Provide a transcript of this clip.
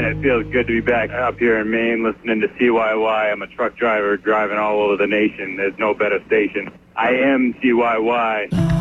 Man, it feels good to be back up here in Maine listening to CYY. I'm a truck driver driving all over the nation. There's no better station. I am CYY.